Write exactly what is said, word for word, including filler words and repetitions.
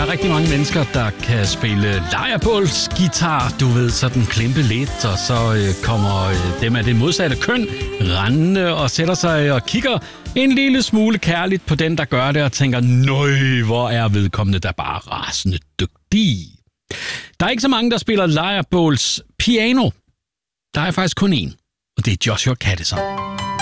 er rigtig mange mennesker, der kan spille lejrebålsgitar, du ved, så den klempe lidt, og så øh, kommer øh, dem af det modsatte køn rendende og sætter sig og kigger en lille smule kærligt på den, der gør det, og tænker, nøj, hvor er vedkommende der bare rasende dygtig. Der er ikke så mange, der spiller lejrebåls piano. Der er faktisk kun én, og det er Joshua Kadison.